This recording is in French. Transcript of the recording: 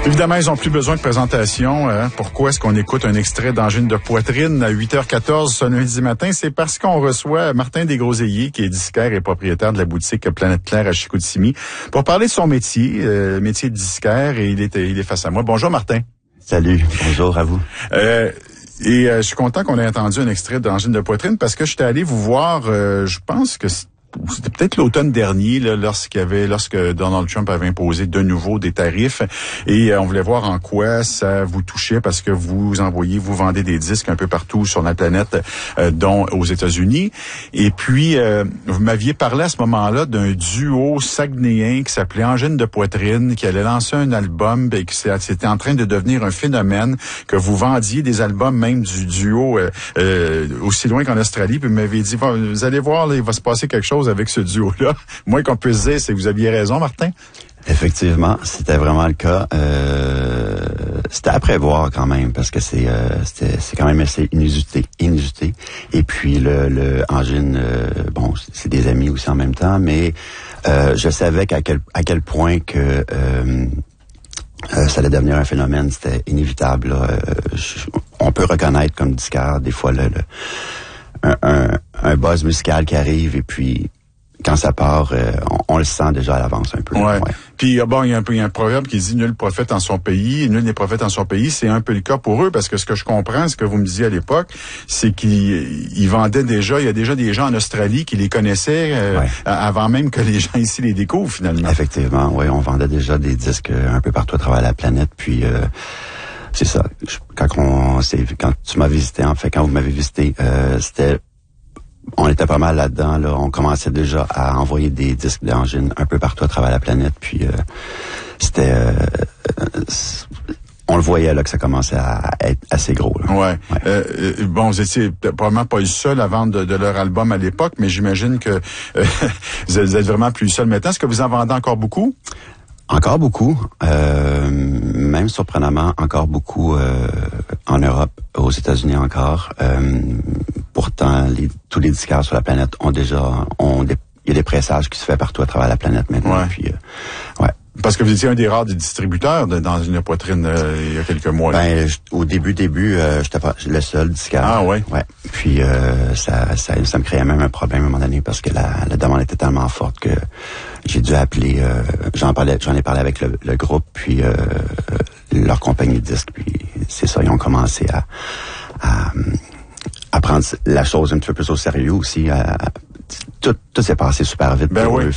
Évidemment, ils n'ont plus besoin de présentation. Pourquoi est-ce qu'on écoute un extrait d'Angine de poitrine à 8h14 ce lundi matin? C'est parce qu'on reçoit Martin Desgroseilliers, qui est disquaire et propriétaire de la boutique Planète Claire à Chicoutimi, pour parler de son métier, métier de disquaire, et il est face à moi. Bonjour Martin. Salut, bonjour à vous. Je suis content qu'on ait entendu un extrait d'Angine de poitrine parce que j'étais allé vous voir, je pense que c'était peut-être l'automne dernier, là, lorsque Donald Trump avait imposé de nouveau des tarifs, et on voulait voir en quoi ça vous touchait parce que vous vendez des disques un peu partout sur la planète, dont aux États-Unis. Et puis, vous m'aviez parlé à ce moment-là d'un duo saguenéen qui s'appelait Angine de poitrine, qui allait lancer un album et qui c'était en train de devenir un phénomène, que vous vendiez des albums même du duo aussi loin qu'en Australie. Puis vous m'avez dit, vous allez voir, là, il va se passer quelque chose avec ce duo-là. Moins qu'on puisse dire, c'est que vous aviez raison, Martin. Effectivement, c'était vraiment le cas. C'était à prévoir quand même, parce que c'est quand même assez inusité. Et puis le Angine, c'est des amis aussi en même temps, mais je savais à quel point que ça allait devenir un phénomène, c'était inévitable. On peut reconnaître comme disquaire des fois un buzz musical qui arrive, et puis quand ça part, on le sent déjà à l'avance un peu. Ouais. Puis il y a un proverbe qui dit nul prophète en son pays, nul n'est prophète en son pays. C'est un peu le cas pour eux, parce que ce que je comprends, ce que vous me disiez à l'époque, c'est qu'ils vendaient déjà, il y a déjà des gens en Australie qui les connaissaient avant même que les gens ici les découvrent finalement. Effectivement, oui, on vendait déjà des disques un peu partout à travers la planète, puis c'est ça. Quand tu m'as visité, en fait, quand vous m'avez visité, on était pas mal là-dedans, là. On commençait déjà à envoyer des disques d'Angine un peu partout à travers la planète, puis on le voyait là que ça commençait à être assez gros. Là. Ouais. Vous étiez probablement pas le seul à vendre de leur album à l'époque, mais j'imagine que vous êtes vraiment plus seul maintenant. Est-ce que vous en vendez encore beaucoup? Encore beaucoup, même surprenamment, encore beaucoup en Europe, aux États-Unis encore. Pourtant, tous les disquaires sur la planète il y a des pressages qui se font partout à travers la planète maintenant. Ouais. Puis, Parce que vous étiez un des rares des distributeurs dans une poitrine il y a quelques mois. Au début, j'étais pas le seul disquaire. Ah ouais. Ouais. Puis ça me créait même un problème à un moment donné, parce que la demande était tellement forte que j'ai dû appeler. J'en ai parlé avec le groupe, puis leur compagnie de disques. Puis c'est ça, ils ont commencé à prendre la chose un petit peu plus au sérieux aussi. Tout s'est passé super vite pour eux.